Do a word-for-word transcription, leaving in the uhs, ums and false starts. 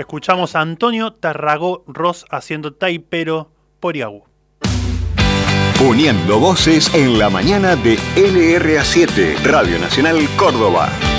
Escuchamos a Antonio Tarragó Ross haciendo Taipero por Iagu. Uniendo voces en la mañana de L R A siete, Radio Nacional Córdoba.